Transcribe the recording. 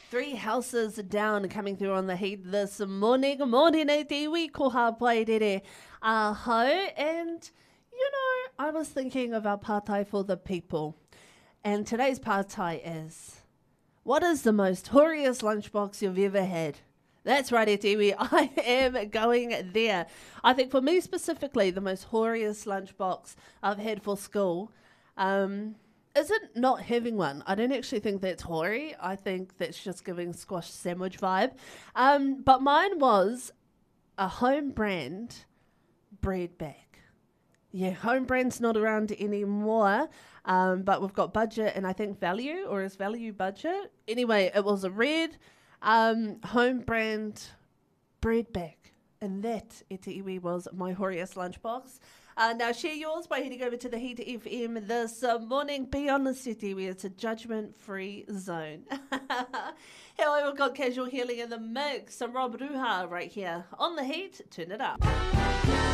Three houses down coming through on the heat this morning. Morning e te iwi ko Hawaii rere aho. And, I was thinking of our pātai for the people. And today's pātai is, what is the most horiest lunchbox you've ever had? That's right, e te iwi. I am going there. I think for me specifically, the most horiest lunchbox I've had for school isn't not having one. I don't actually think that's hoary. I think that's just giving squash sandwich vibe. But mine was a home brand bread bag. Yeah, home brand's not around anymore, but we've got budget and I think value, or is value budget? Anyway, it was a red home brand bread bag. And that, e te iwi, was my horiest lunchbox. Now share yours by heading over to the Heat FM this morning. Be honest, e te iwi, it's a judgment-free zone. However, we've got Casual Healing in the mix. So Rob Ruha right here on the Heat. Turn it up.